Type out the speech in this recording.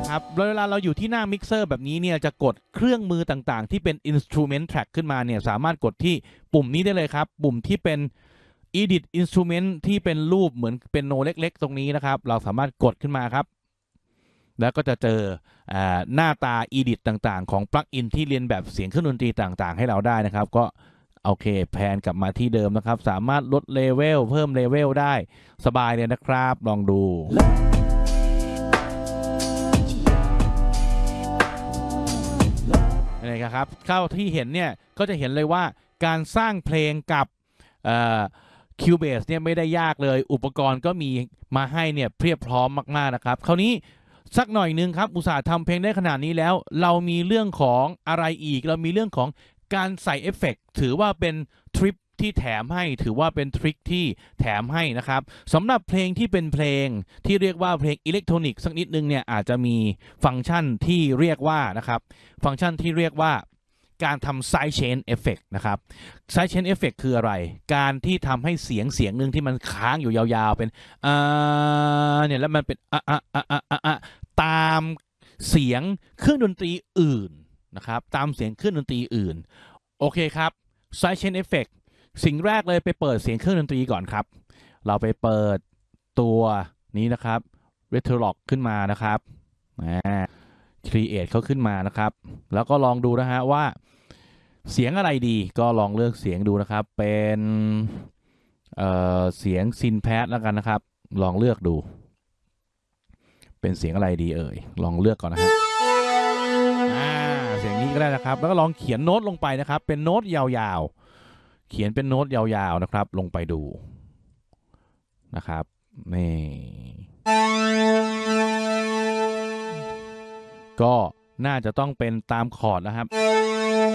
นะครับเวลาเราอยู่ที่หน้ามิกเซอร์แบบนี้เนี่ยจะกดเครื่องมือต่างๆที่เป็น Instrument Track ขึ้นมาเนี่ยสามารถกดที่ปุ่มนี้ได้เลยครับปุ่มที่เป็น Edit Instrument ที่เป็นรูปเหมือนเป็นโนเล็กๆตรงนี้นะครับเราสามารถกดขึ้นมาครับแล้วก็จะเจอหน้าตา Edit ต่างๆของปลั๊กอินที่เรียนแบบเสียงเครื่องดนตรีต่างๆให้เราได้นะครับก็โอเคแพนกลับมาที่เดิมนะครับสามารถลดเลเวลเพิ่มเลเวลได้สบายเลยนะครับลองดูอะไรครับเข้าที่เห็นเนี่ยก็จะเห็นเลยว่าการสร้างเพลงกับคิวเบสเนี่ยไม่ได้ยากเลยอุปกรณ์ก็มีมาให้เนี่ยเพียบพร้อมมากๆนะครับคราวนี้สักหน่อยนึงครับอุตส่าห์ทำเพลงได้ขนาดนี้แล้วเรามีเรื่องของอะไรอีกเรามีเรื่องของการใส่เอฟเฟกต์ถือว่าเป็นทริปที่แถมให้ถือว่าเป็นทริคที่แถมให้นะครับสำหรับเพลงที่เป็นเพลงที่เรียกว่าเพลงอิเล็กทรอนิกส์สักนิดนึงเนี่ยอาจจะมีฟังก์ชันที่เรียกว่านะครับฟังก์ชันที่เรียกว่าการทำ side chain effect นะครับ side chain effect คืออะไรการที่ทำให้เสียงหนึ่งที่มันค้างอยู่ยาวๆเป็นเนี่ยแล้วมันเป็นตามเสียงเครื่องดนตรีอื่นนะครับตามเสียงเครื่องดนตรีอื่นโอเคครับ side chain effect สิ่งแรกเลยไปเปิดเสียงเครื่องดนตรีก่อนครับเราไปเปิดตัวนี้นะครับ Retrolog ขึ้นมานะครับCreate เขาขึ้นมานะครับแล้วก็ลองดูนะฮะว่าเสียงอะไรดีก็ลองเลือกเสียงดูนะครับเป็นเสียงซินแพดแล้วกันนะครับลองเลือกดูเป็นเสียงอะไรดีเอ่ยลองเลือกก่อนนะฮะเสียงนี้ก็ได้นะครับแล้วก็ลองเขียนโน้ตลงไปนะครับเป็นโน้ตยาวๆเขียนเป็นโน้ตยาวๆนะครับลงไปดูนะครับนี่ก็น่าจะต้องเป็นตามคอร์ดนะครับ